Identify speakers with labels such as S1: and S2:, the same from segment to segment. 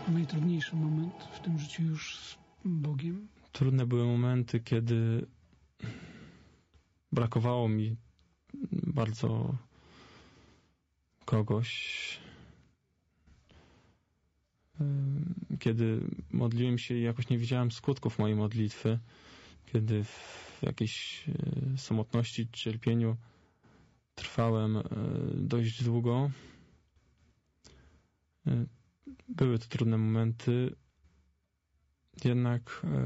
S1: najtrudniejszy moment w tym życiu już z Bogiem?
S2: Trudne były momenty, kiedy brakowało mi bardzo kogoś, kiedy modliłem się i jakoś nie widziałem skutków mojej modlitwy, kiedy w jakiejś samotności, cierpieniu trwałem dość długo. Były to trudne momenty, jednak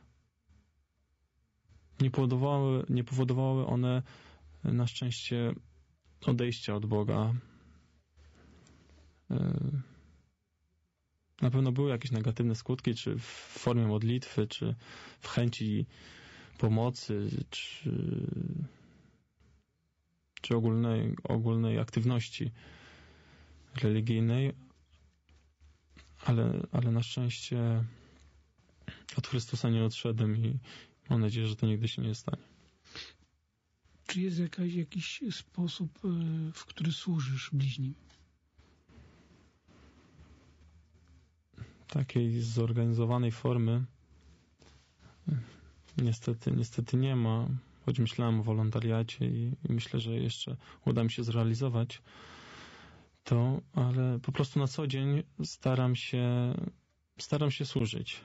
S2: nie powodowały one na szczęście odejścia od Boga. Na pewno były jakieś negatywne skutki, czy w formie modlitwy, czy w chęci pomocy, czy ogólnej aktywności religijnej, ale na szczęście od Chrystusa nie odszedłem i mam nadzieję, że to nigdy się nie stanie.
S1: Czy jest jakiś sposób, w który służysz bliźnim?
S2: Takiej zorganizowanej formy niestety nie ma, choć myślałem o wolontariacie i myślę, że jeszcze uda mi się zrealizować to, ale po prostu na co dzień staram się służyć.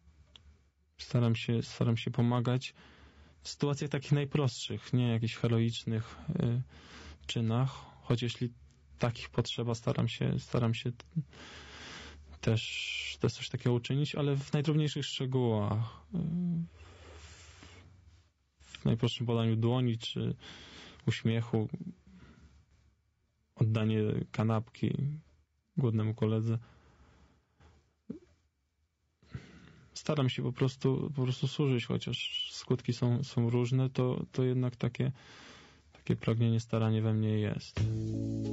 S2: Staram się pomagać w sytuacjach takich najprostszych, nie jakichś heroicznych czynach, choć jeśli takich potrzeba, staram się też coś takiego uczynić, ale w najdrobniejszych szczegółach. W najprostszym podaniu dłoni, czy uśmiechu, oddanie kanapki głodnemu koledze. Staram się po prostu służyć, chociaż skutki są różne, to jednak takie pragnienie, staranie we mnie jest.